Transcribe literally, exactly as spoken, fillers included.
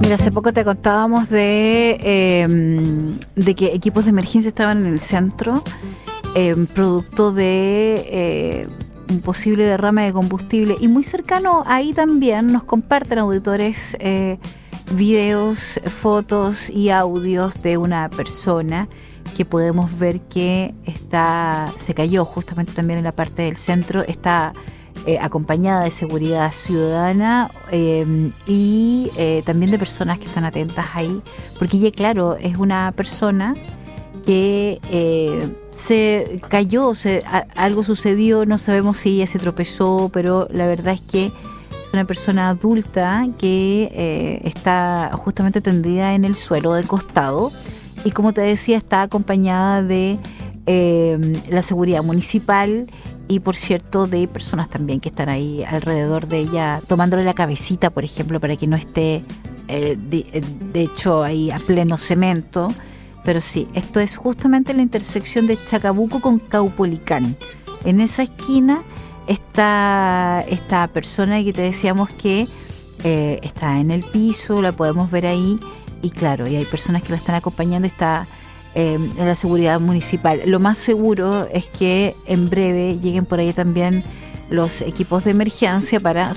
Mira, hace poco te contábamos de, eh, de que equipos de emergencia estaban en el centro, eh, producto de eh, un posible derrame de combustible. Y muy cercano ahí también nos comparten auditores eh, videos, fotos y audios de una persona que podemos ver que está se cayó justamente también en la parte del centro, está Eh, acompañada de seguridad ciudadana eh, y eh, también de personas que están atentas ahí, porque ella, claro, es una persona que eh, se cayó, se, a, algo sucedió, no sabemos si ella se tropezó, pero la verdad es que es una persona adulta que eh, está justamente tendida en el suelo de costado y, como te decía, está acompañada de eh, la seguridad municipal y, por cierto, de personas también que están ahí alrededor de ella, tomándole la cabecita, por ejemplo, para que no esté, eh, de, de hecho, ahí a pleno cemento. Pero sí, esto es justamente la intersección de Chacabuco con Caupolicán. En esa esquina está esta persona que te decíamos que eh, está en el piso, la podemos ver ahí, y claro, y hay personas que la están acompañando, está Eh, en la seguridad municipal. Lo más seguro es que en breve lleguen por ahí también los equipos de emergencia para